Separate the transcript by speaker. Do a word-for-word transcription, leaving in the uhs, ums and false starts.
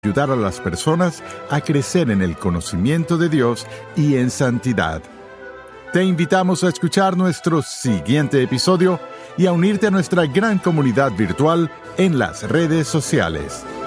Speaker 1: ayudar a las personas a crecer en el conocimiento de Dios y en santidad. Te invitamos a escuchar nuestro siguiente episodio y a unirte a nuestra gran comunidad virtual en las redes sociales.